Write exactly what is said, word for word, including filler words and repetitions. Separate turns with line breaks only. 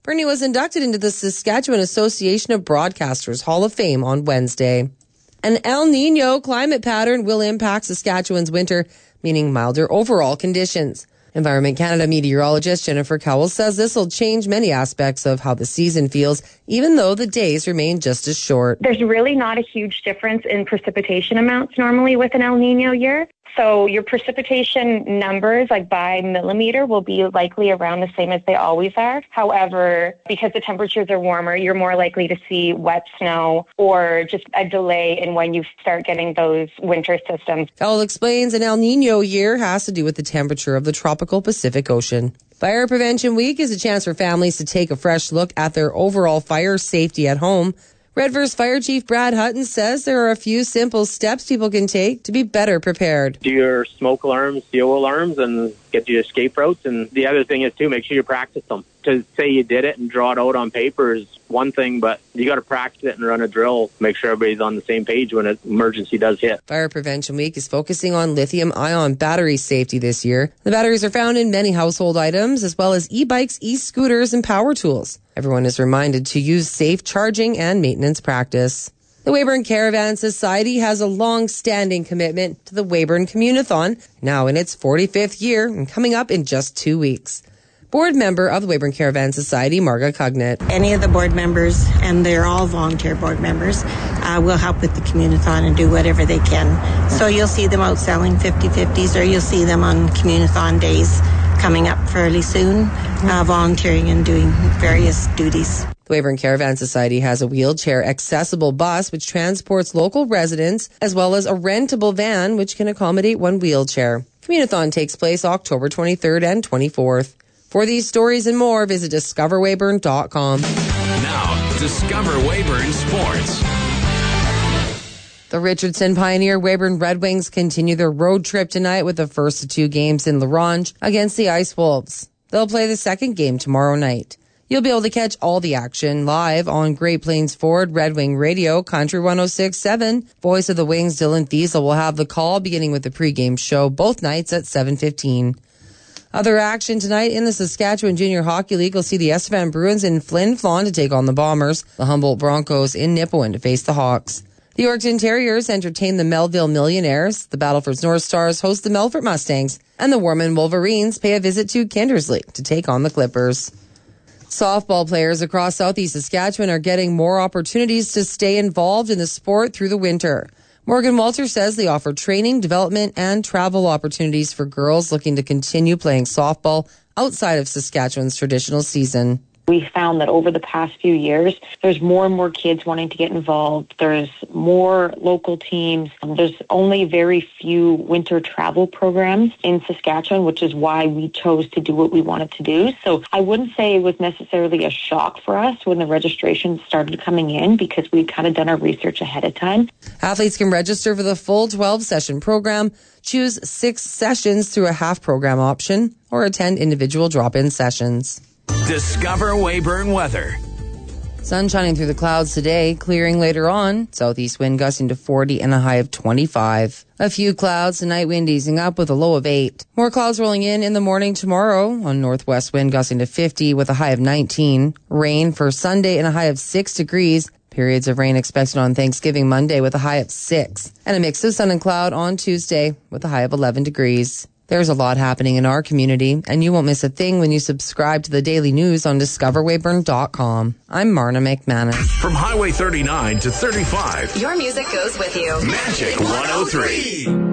Bernie was inducted into the Saskatchewan Association of Broadcasters Hall of Fame on Wednesday. An El Nino climate pattern will impact Saskatchewan's winter, meaning milder overall conditions. Environment Canada meteorologist Jennifer Cowell says this will change many aspects of how the season feels, even though the days remain just as short.
There's really not a huge difference in precipitation amounts normally with an El Nino year. So your precipitation numbers, like by millimeter, will be likely around the same as they always are. However, because the temperatures are warmer, you're more likely to see wet snow or just a delay in when you start getting those winter systems.
Cowell explains an El Nino year has to do with the temperature of the tropical Pacific Ocean. Fire Prevention Week is a chance for families to take a fresh look at their overall fire safety at home. Redverse Fire Chief Brad Hutton says there are a few simple steps people can take to be better prepared.
Do your smoke alarms, C O alarms, and get your escape routes. And the other thing is, too, make sure you practice them. To say you did it and draw it out on paper is one thing, but you got to practice it and run a drill. Make sure everybody's on the same page when an emergency does hit.
Fire Prevention Week is focusing on lithium-ion battery safety this year. The batteries are found in many household items, as well as e-bikes, e-scooters, and power tools. Everyone is reminded to use safe charging and maintenance practice. The Weyburn Caravan Society has a long-standing commitment to the Weyburn Communathon, now in its forty-fifth year and coming up in just two weeks. Board member of the Weyburn Caravan Society, Marga Cugnett.
Any of the board members, and they're all volunteer board members, uh, will help with the Communathon and do whatever they can. So you'll see them out selling fifty-fifties, or you'll see them on Communathon days coming up fairly soon, uh, volunteering and doing various duties.
The Weyburn Caravan Society has a wheelchair-accessible bus which transports local residents, as well as a rentable van which can accommodate one wheelchair. Communathon takes place October twenty-third and twenty-fourth. For these stories and more, visit discover weyburn dot com.
Now, Discover Weyburn Sports.
The Richardson Pioneer Weyburn Red Wings continue their road trip tonight with the first of two games in La Ronge against the Ice Wolves. They'll play the second game tomorrow night. You'll be able to catch all the action live on Great Plains Ford Red Wing Radio, Country one oh six point seven. Voice of the Wings, Dylan Thiesel, will have the call beginning with the pregame show both nights at seven fifteen. Other action tonight in the Saskatchewan Junior Hockey League will see the Estevan Bruins in Flin Flon to take on the Bombers, the Humboldt Broncos in Nipawin to face the Hawks. The Yorkton Terriers entertain the Melville Millionaires, the Battleford North Stars host the Melfort Mustangs, and the Warman Wolverines pay a visit to Kindersley to take on the Clippers. Softball players across southeast Saskatchewan are getting more opportunities to stay involved in the sport through the winter. Morgan Walter says they offer training, development, and travel opportunities for girls looking to continue playing softball outside of Saskatchewan's traditional season.
We found that over the past few years, there's more and more kids wanting to get involved. There's more local teams. There's only very few winter travel programs in Saskatchewan, which is why we chose to do what we wanted to do. So I wouldn't say it was necessarily a shock for us when the registration started coming in, because we'd kind of done our research ahead of time.
Athletes can register for the full twelve-session program, choose six sessions through a half-program option, or attend individual drop-in sessions.
Discover Weyburn weather.
Sun shining through the clouds today, clearing later on. Southeast wind gusting to forty and a high of twenty-five. A few clouds tonight, wind easing up with a low of eight. More clouds rolling in in the morning tomorrow. On northwest wind gusting to fifty with a high of nineteen. Rain for Sunday and a high of six degrees. Periods of rain expected on Thanksgiving Monday with a high of six. And a mix of sun and cloud on Tuesday with a high of eleven degrees. There's a lot happening in our community, and you won't miss a thing when you subscribe to the daily news on discover weyburn dot com. I'm Marna McManus.
From Highway thirty-nine to thirty-five.
Your music goes with you.
Magic one oh three.